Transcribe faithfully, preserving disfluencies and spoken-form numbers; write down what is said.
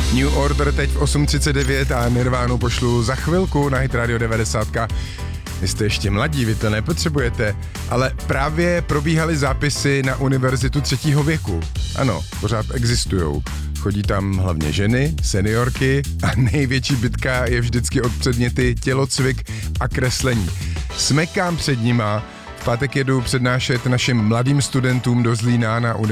New Order teď v osm třicet devět a Nirvánu pošlu za chvilku na Hit Radio devadesát. Vy jste ještě mladí, vy to nepotřebujete, ale právě probíhaly zápisy na univerzitu třetího věku. Ano, pořád existujou. Chodí tam hlavně ženy, seniorky a největší bitka je vždycky od předměty tělocvik a kreslení. Smekám před nima, v pátek jedu přednášet našim mladým studentům do Zlína na univerzitu.